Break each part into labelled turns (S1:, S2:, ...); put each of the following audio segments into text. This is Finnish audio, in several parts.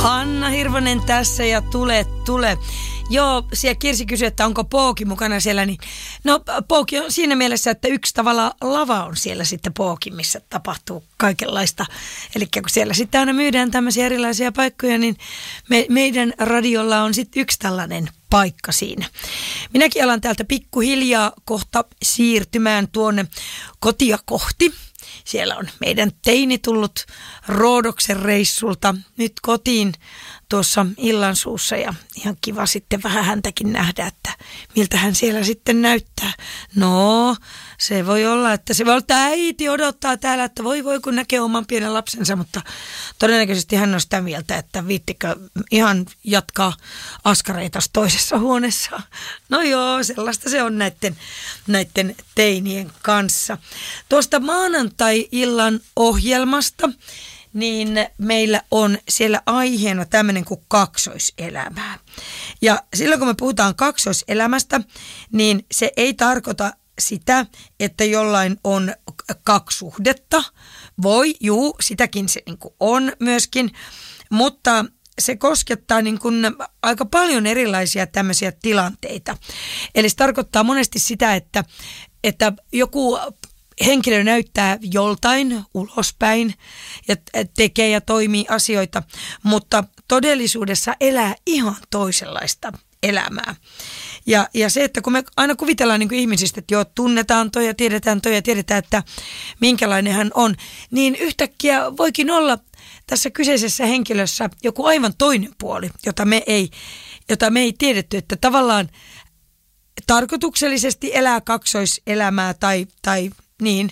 S1: Hanna Hirvonen tässä ja tule. Joo, siellä Kirsi kysyi, että onko Pooki mukana siellä, niin no Pooki on siinä mielessä, että yksi tavalla lava on siellä sitten Pooki, missä tapahtuu kaikenlaista. Eli kun siellä sitten aina myydään tämmöisiä erilaisia paikkoja, niin meidän radiolla on sitten yksi tällainen paikka siinä. Minäkin alan täältä pikkuhiljaa kohta siirtymään tuonne kotia kohti. Siellä on meidän teini tullut Roodoksen reissulta nyt kotiin tuossa illansuussa ja ihan kiva sitten vähän häntäkin nähdä, että miltä hän siellä sitten näyttää. No, se voi olla, että se voi olla, että äiti odottaa täällä, että voi kun näkee oman pienen lapsensa, mutta todennäköisesti hän on sitä mieltä, että viittikö ihan jatkaa askareita toisessa huoneessa. No joo, sellaista se on näiden teinien kanssa. Tuosta maanantai-illan ohjelmasta, niin meillä on siellä aiheena tämmöinen kuin kaksoiselämää. Ja silloin kun me puhutaan kaksoiselämästä, niin se ei tarkoita sitä, että jollain on kaksi suhdetta. Sitäkin se niin kuin on myöskin, mutta se koskettaa niin kuin aika paljon erilaisia tämmöisiä tilanteita. Eli se tarkoittaa monesti sitä, että joku henkilö näyttää joltain ulospäin ja tekee ja toimii asioita, mutta todellisuudessa elää ihan toisenlaista elämää. Ja se, että kun me aina kuvitellaan niin kuin ihmisistä, että joo, tunnetaan toi ja tiedetään, että minkälainen hän on, niin yhtäkkiä voikin olla tässä kyseisessä henkilössä joku aivan toinen puoli, jota me ei tiedetty, että tavallaan tarkoituksellisesti elää kaksoiselämää tai niin.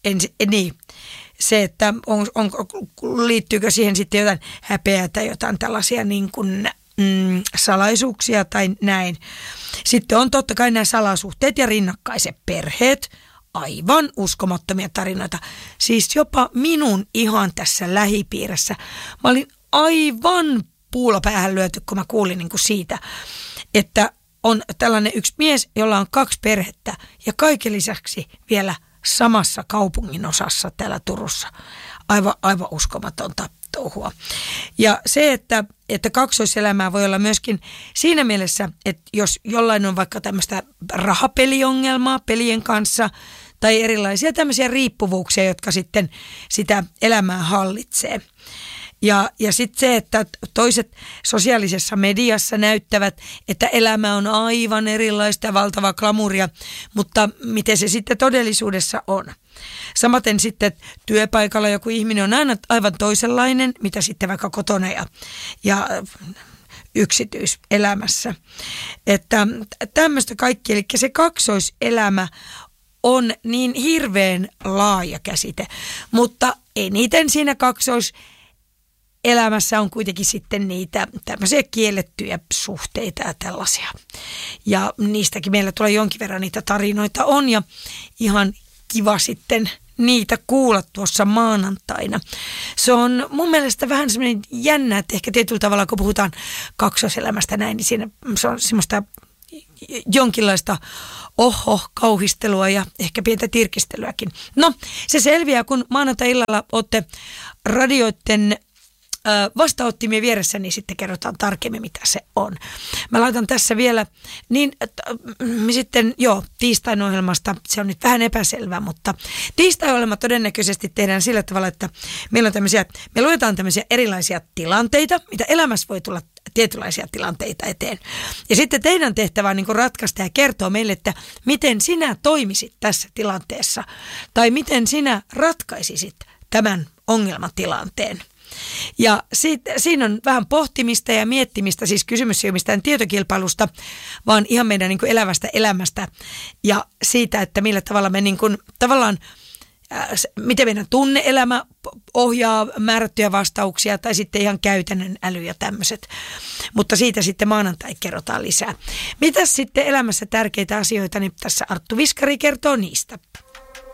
S1: Se, että liittyykö siihen sitten jotain häpeää tai jotain tällaisia niin kuin, salaisuuksia tai näin. Sitten on totta kai nämä salasuhteet ja rinnakkaiset perheet. Aivan uskomattomia tarinoita. Siis jopa minun ihan tässä lähipiirissä. Mä olin aivan puulla päähän lyöty, kun mä kuulin niin kuin siitä, että on tällainen yksi mies, jolla on kaksi perhettä ja kaiken lisäksi vielä samassa kaupungin osassa täällä Turussa. Aivan uskomatonta touhua. Ja se, että kaksoiselämää voi olla myöskin siinä mielessä, että jos jollain on vaikka tämmöistä rahapeliongelmaa pelien kanssa tai erilaisia tämmöisiä riippuvuuksia, jotka sitten sitä elämää hallitsee. Ja sitten se, että toiset sosiaalisessa mediassa näyttävät, että elämä on aivan erilaista ja valtavaa glamuuria, mutta miten se sitten todellisuudessa on. Samaten sitten työpaikalla joku ihminen on aina aivan toisenlainen, mitä sitten vaikka kotona ja yksityiselämässä. Että tämmöistä kaikki, eli se kaksoiselämä on niin hirveän laaja käsite, mutta eniten siinä kaksoiselämässä on kuitenkin sitten niitä tämmöisiä kiellettyjä suhteita ja tällaisia. Ja niistäkin meillä tulee jonkin verran niitä tarinoita on ja ihan kiva sitten niitä kuulla tuossa maanantaina. Se on mun mielestä vähän semmoinen jännä, että ehkä tietyllä tavalla kun puhutaan kaksoiselämästä näin, niin siinä se on semmoista jonkinlaista kauhistelua ja ehkä pientä tirkistelyäkin. No, se selviää, kun maanantai-illalla olette radioiden vastaanottimien vieressä, niin sitten kerrotaan tarkemmin, mitä se on. Mä laitan tässä vielä, niin sitten tiistain ohjelmasta, se on nyt vähän epäselvää, mutta tiistai-ohjelma todennäköisesti tehdään sillä tavalla, että me luetaan tämmöisiä erilaisia tilanteita, mitä elämässä voi tulla tietynlaisia tilanteita eteen. Ja sitten teidän tehtävä on niin kuin ratkaista ja kertoa meille, että miten sinä toimisit tässä tilanteessa tai miten sinä ratkaisisit tämän ongelmatilanteen. Ja siinä on vähän pohtimista ja miettimistä, siis kysymys ei ole mistään tietokilpailusta, vaan ihan meidän niin kuin elävästä elämästä ja siitä, että millä tavalla me niin kuin, tavallaan, miten meidän tunne-elämä ohjaa määrättyjä vastauksia tai sitten ihan käytännön äly ja tämmöiset. Mutta siitä sitten maanantai kerrotaan lisää. Mitäs sitten elämässä tärkeitä asioita, niin tässä Arttu Viskari kertoo niistä.